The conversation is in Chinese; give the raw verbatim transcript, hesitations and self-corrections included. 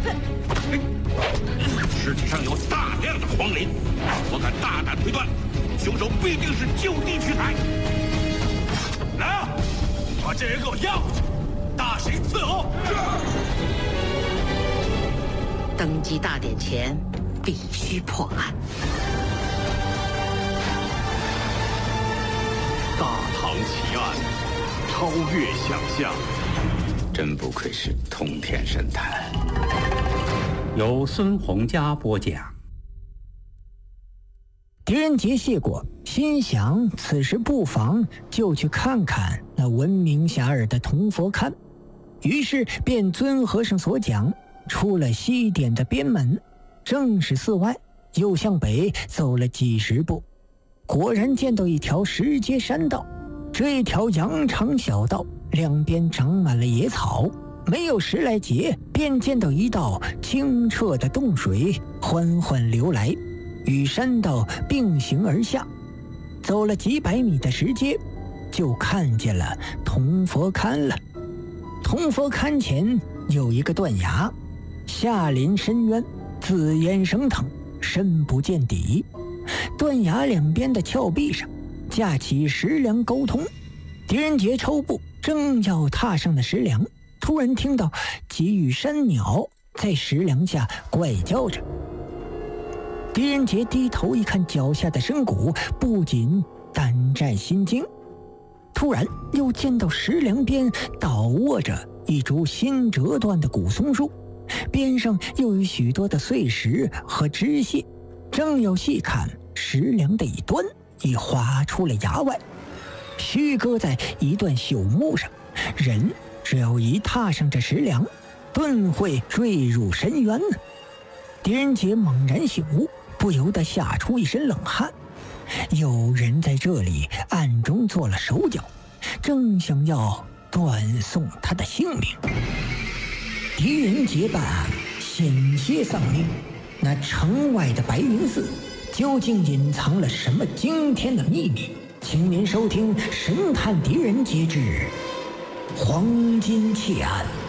尸体上有大量的黄磷，我敢大胆推断，凶手必定是就地取材。来啊，把这人给我押回去，大刑伺候。 登基大典前，必须破案。 大唐奇案，超越想象。 真不愧是通天神探。 由孙洪佳播讲。 狄仁杰谢过，心想此时不妨就去看看那闻名遐迩的铜佛龛，于是便遵和尚所讲，出了西殿的边门，正是寺外，又向北走了几十步，果然见到一条石阶山道。这条羊肠小道两边长满了野草，没有十来节，便见到一道清澈的洞水缓缓流来，与山道并行而下。走了几百米的石阶，就看见了铜佛龛了。铜佛龛前有一个断崖，下临深渊，紫烟升腾，深不见底。断崖两边的峭壁上架起石梁沟通。狄仁杰抽步正要踏上的石梁，突然听到几羽山鸟在石梁下怪叫着。狄仁杰低头一看脚下的深谷，不禁胆战心惊。突然又见到石梁边倒卧着一株新折断的古松树，边上又有许多的碎石和枝屑，正要细看，石梁的一端已滑出了崖外，虚搁在一段朽木上，人只要一踏上这石梁，顿会坠入深渊呢。狄仁杰猛然醒悟，不由得吓出一身冷汗。有人在这里暗中做了手脚，正想要断送他的性命。狄仁杰办案，险些丧命。那城外的白云寺究竟隐藏了什么惊天的秘密？请您收听《神探狄仁杰之黄金窃案》。